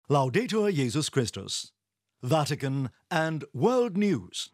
Laudetur Jesus Christus. Vatican and World News.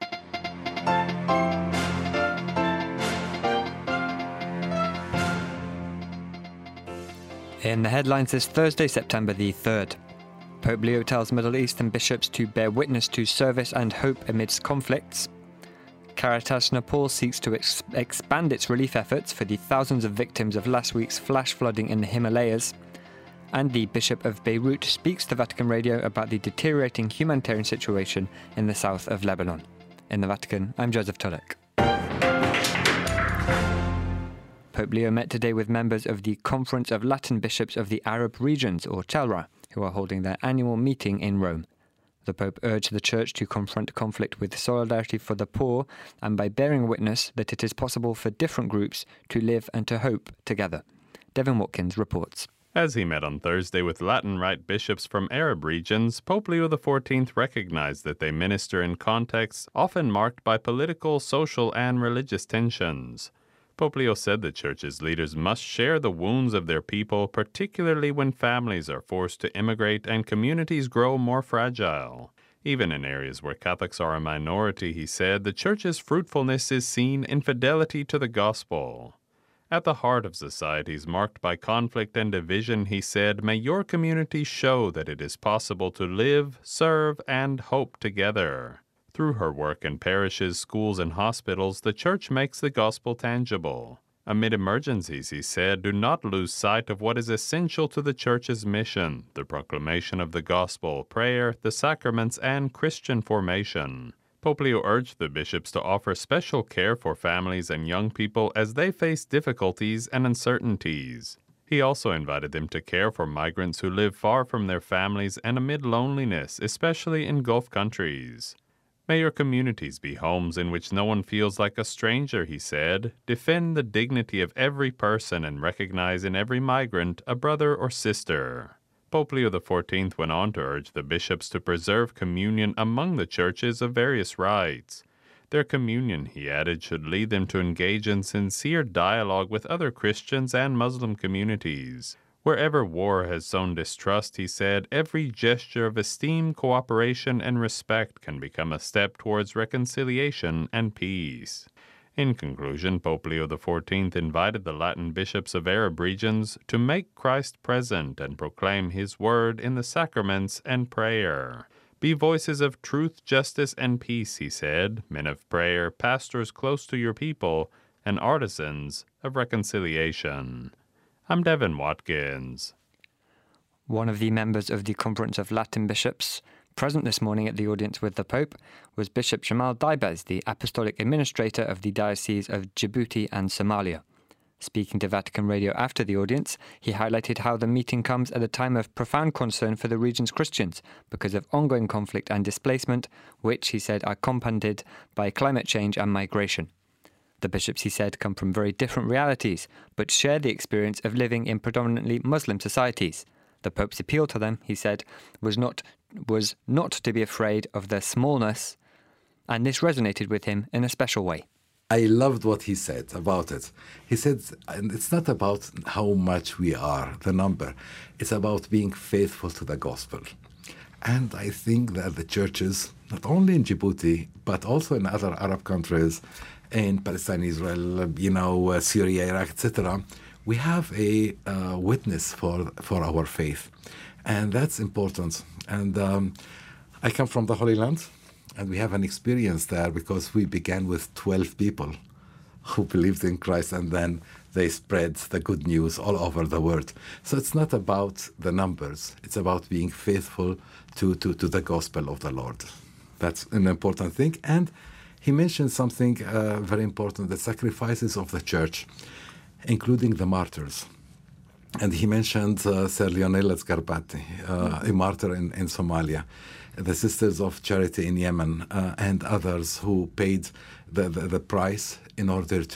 In the headlines this Thursday, September the 3rd. Pope Leo tells Middle Eastern bishops to bear witness to service and hope amidst conflicts. Caritas Nepal seeks to expand its relief efforts for the thousands of victims of last week's flash flooding in the Himalayas. And the Bishop of Beirut speaks to Vatican Radio about the deteriorating humanitarian situation in the south of Lebanon. In the Vatican, I'm Joseph Tulloch. Pope Leo met today with members of the Conference of Latin Bishops of the Arab Regions, or CELRA, who are holding their annual meeting in Rome. The Pope urged the Church to confront conflict with solidarity for the poor and by bearing witness that it is possible for different groups to live and to hope together. Devin Watkins reports. As he met on Thursday with Latin Rite bishops from Arab regions, Pope Leo XIV recognized that they minister in contexts often marked by political, social, and religious tensions. Pope Leo said the Church's leaders must share the wounds of their people, particularly when families are forced to immigrate and communities grow more fragile. Even in areas where Catholics are a minority, he said, the Church's fruitfulness is seen in fidelity to the gospel. At the heart of societies marked by conflict and division, he said, may your community show that it is possible to live, serve, and hope together. Through her work in parishes, schools, and hospitals, the Church makes the gospel tangible. Amid emergencies, he said, do not lose sight of what is essential to the Church's mission, the proclamation of the gospel, prayer, the sacraments, and Christian formation. Pope Leo urged the bishops to offer special care for families and young people as they face difficulties and uncertainties. He also invited them to care for migrants who live far from their families and amid loneliness, especially in Gulf countries. May your communities be homes in which no one feels like a stranger, he said. Defend the dignity of every person and recognize in every migrant a brother or sister. Pope Leo XIV went on to urge the bishops to preserve communion among the churches of various rites. Their communion, he added, should lead them to engage in sincere dialogue with other Christians and Muslim communities. Wherever war has sown distrust, he said, every gesture of esteem, cooperation, and respect can become a step towards reconciliation and peace. In conclusion, Pope Leo XIV invited the Latin bishops of Arab regions to make Christ present and proclaim his word in the sacraments and prayer. Be voices of truth, justice, and peace, he said, men of prayer, pastors close to your people, and artisans of reconciliation. I'm Devin Watkins. One of the members of the Conference of Latin Bishops present this morning at the audience with the Pope was Bishop Jamal Daibez, the Apostolic Administrator of the Diocese of Djibouti and Somalia. Speaking to Vatican Radio after the audience, he highlighted how the meeting comes at a time of profound concern for the region's Christians because of ongoing conflict and displacement, which, he said, are compounded by climate change and migration. The bishops, he said, come from very different realities, but share the experience of living in predominantly Muslim societies. The Pope's appeal to them, he said, was not to be afraid of their smallness, and this resonated with him in a special way. I loved what he said about it. He said, and it's not about how much we are, the number. It's about being faithful to the gospel. And I think that the churches, not only in Djibouti, but also in other Arab countries, in Palestine, Israel, Syria, Iraq, etc., we have a witness for our faith. And that's important. And I come from the Holy Land, and we have an experience there because we began with 12 people who believed in Christ, and then they spread the good news all over the world. So it's not about the numbers. It's about being faithful to the gospel of the Lord. That's an important thing. And he mentioned something very important, the sacrifices of the church, including the martyrs. And he mentioned Sir Leonela Sgarbati, a martyr in Somalia, the Sisters of Charity in Yemen, and others who paid the price in order to